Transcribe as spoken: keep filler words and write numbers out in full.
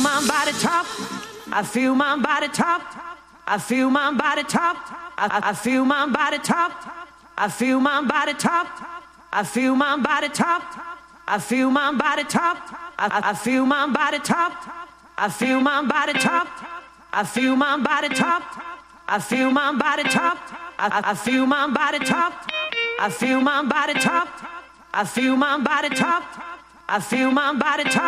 my body talk. I feel my body talk. I feel my body talk. I, I feel my body talk. I feel my body talk. I feel my body talk. I feel my body talk. I, I feel my body talk. I feel my body talk. I feel my body talk. I feel my body talk. I, I feel my body talk. I feel my body talk. I feel my body talk. I feel my body talk.